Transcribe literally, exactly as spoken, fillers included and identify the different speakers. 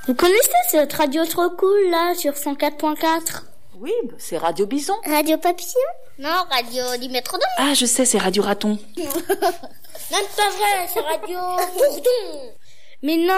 Speaker 1: Vous connaissez cette radio trop cool là sur cent quatre point quatre?
Speaker 2: Oui, c'est Radio Bison.
Speaker 1: Radio Papillon? Non, Radio du Métrodome.
Speaker 2: Ah, je sais, c'est Radio Raton.
Speaker 1: Non, c'est pas vrai, c'est Radio Bourdon. Mais non.